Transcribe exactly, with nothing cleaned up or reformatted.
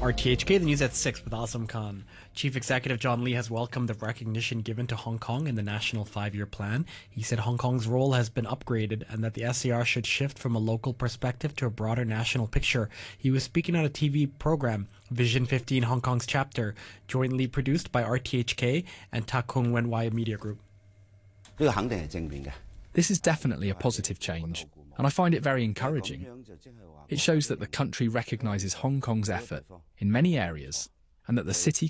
R T H K, the news at six with Azam Khan. Chief Executive John Lee has welcomed the recognition given to Hong Kong in the National Five-Year Plan. He said Hong Kong's role has been upgraded and that the S A R should shift from a local perspective to a broader national picture. He was speaking on a T V program, Vision fifteen Hong Kong's chapter, jointly produced by R T H K and Tak Kung Wen Wai Media Group. This is definitely a positive change, and I find it very encouraging. It shows that the country recognises Hong Kong's effort in many areas and that the city